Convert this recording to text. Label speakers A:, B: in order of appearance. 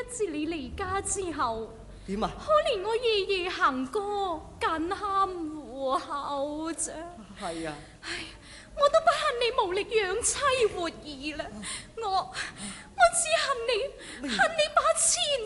A: 自你離家之後，
B: 點啊？
A: 可憐我夜夜行歌，揀慳糊口啫。
B: 係啊。
A: 我都不恨你無力養妻活兒啦，我只恨你把錢